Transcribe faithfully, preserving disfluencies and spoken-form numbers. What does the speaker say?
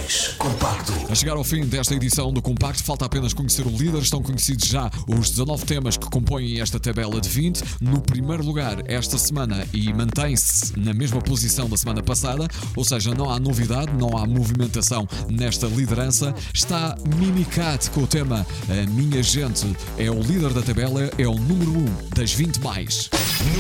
mais. Compacto. A chegar ao fim desta edição do Compacto, falta apenas conhecer o líder. Estão conhecidos já os dezanove temas que compõem esta tabela de vinte. No primeiro lugar esta semana, e mantém-se na mesma posição da semana passada, ou seja, não há novidade, não há movimentação nesta liderança, está Mimicat com o tema A Minha Gente. É o líder da tabela, é o número um das vinte mais.